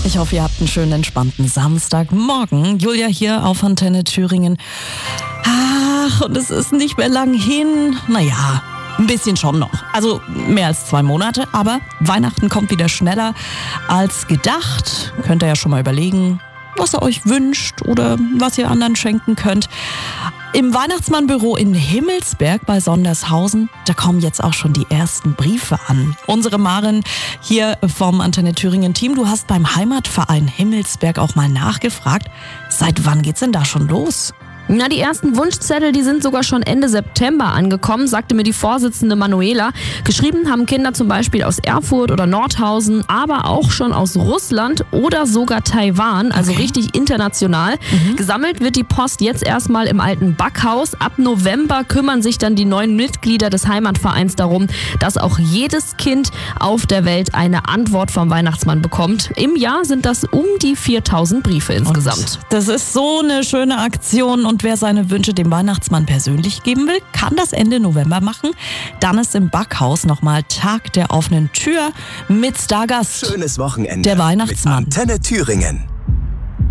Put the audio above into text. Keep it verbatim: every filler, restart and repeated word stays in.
Ich hoffe, ihr habt einen schönen, entspannten Samstagmorgen. Julia hier auf Antenne Thüringen. Ach, und es ist nicht mehr lang hin. Naja, ein bisschen schon noch. Also mehr als zwei Monate. Aber Weihnachten kommt wieder schneller als gedacht. Könnt ihr ja schon mal überlegen, was ihr euch wünscht oder was ihr anderen schenken könnt. Im Weihnachtsmannbüro in Himmelsberg bei Sondershausen, da kommen jetzt auch schon die ersten Briefe an. Unsere Maren hier vom Antenne Thüringen Team, du hast beim Heimatverein Himmelsberg auch mal nachgefragt. Seit wann geht's denn da schon los? Na, die ersten Wunschzettel, die sind sogar schon Ende September angekommen, sagte mir die Vorsitzende Manuela. Geschrieben haben Kinder zum Beispiel aus Erfurt oder Nordhausen, aber auch schon aus Russland oder sogar Taiwan, also okay. Richtig international. Mhm. Gesammelt wird die Post jetzt erstmal im alten Backhaus. Ab November kümmern sich dann die neuen Mitglieder des Heimatvereins darum, dass auch jedes Kind auf der Welt eine Antwort vom Weihnachtsmann bekommt. Im Jahr sind das um die viertausend Briefe insgesamt. Und das ist so eine schöne Aktion. Und wer seine Wünsche dem Weihnachtsmann persönlich geben will, kann das Ende November machen. Dann ist im Backhaus nochmal Tag der offenen Tür mit Stargast. Schönes Wochenende der Weihnachtsmann. Mit Antenne Thüringen.